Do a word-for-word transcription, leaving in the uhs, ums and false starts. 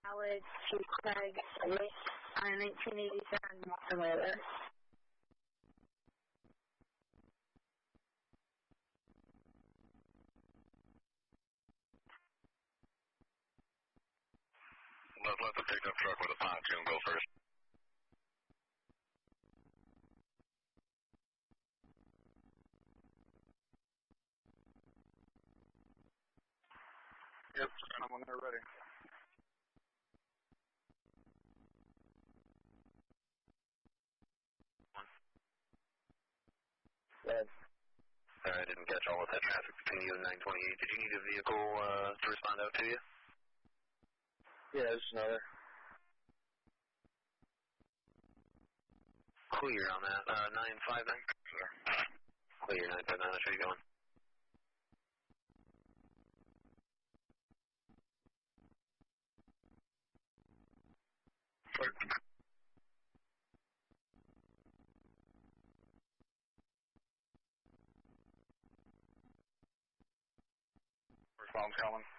Alex, Chief Craig, on nineteen eighty-seven Motor. Let's let the pickup truck with a pontoon go first. Yep, send them when they're ready. Red. Sorry, I didn't catch all of that traffic between you and nine twenty-eight. Did you need a vehicle uh, to respond out to you? Yeah, just another. Clear on that. Uh, nine five nine. Sir. Clear, nine five nine. That's where you going. Clear. Response coming.